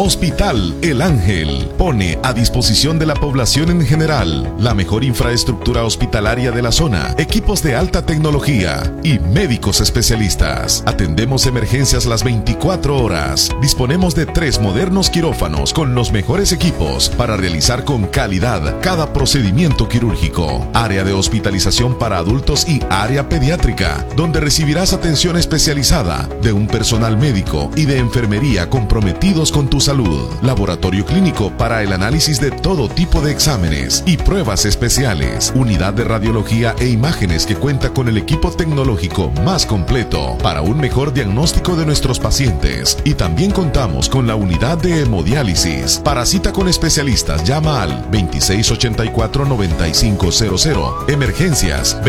Hospital El Ángel pone a disposición de la población en general la mejor infraestructura hospitalaria de la zona, equipos de alta tecnología y médicos especialistas. Atendemos emergencias las 24 horas. Disponemos de 3 modernos quirófanos con los mejores equipos para realizar con calidad cada procedimiento quirúrgico. Área de hospitalización para adultos y área pediátrica, donde recibirás atención especializada de un personal médico y de enfermería comprometidos con tu salud. Laboratorio clínico para el análisis de todo tipo de exámenes y pruebas especiales. Unidad de radiología e imágenes que cuenta con el equipo tecnológico más completo para un mejor diagnóstico de nuestros pacientes. Y también contamos con la unidad de hemodiálisis. Para cita con especialistas, llama al 2684-9500. Emergencias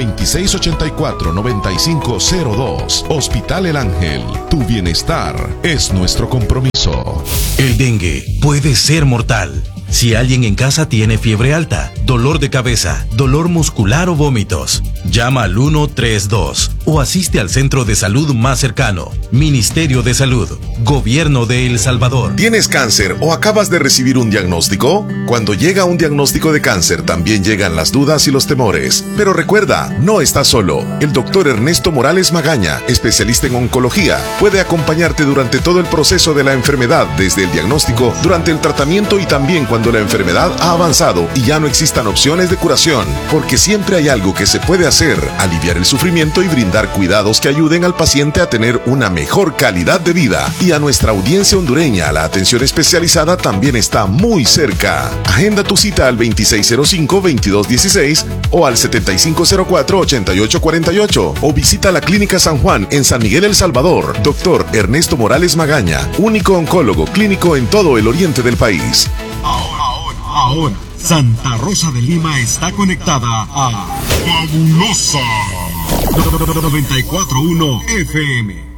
2684-9502. Hospital El Ángel. Tu bienestar es nuestro compromiso. El dengue puede ser mortal. Si alguien en casa tiene fiebre alta, dolor de cabeza, dolor muscular o vómitos, llama al 132 o asiste al centro de salud más cercano. Ministerio de Salud, Gobierno de El Salvador. ¿Tienes cáncer o acabas de recibir un diagnóstico? Cuando llega un diagnóstico de cáncer también llegan las dudas y los temores. Pero recuerda, no estás solo. El doctor Ernesto Morales Magaña, especialista en oncología, puede acompañarte durante todo el proceso de la enfermedad, desde el diagnóstico, durante el tratamiento y también cuando la enfermedad ha avanzado y ya no existan opciones de curación, porque siempre hay algo que se puede hacer: aliviar el sufrimiento y brindar cuidados que ayuden al paciente a tener una mejor calidad de vida. Y a nuestra audiencia hondureña, la atención especializada también está muy cerca. Agenda tu cita al 2605-2216 o al 7504-8848 o visita la Clínica San Juan en San Miguel, El Salvador. Doctor Ernesto Morales Magaña, único oncólogo clínico en todo el oriente del país. Ahora, Santa Rosa de Lima está conectada a Fabulosa 94.1 FM.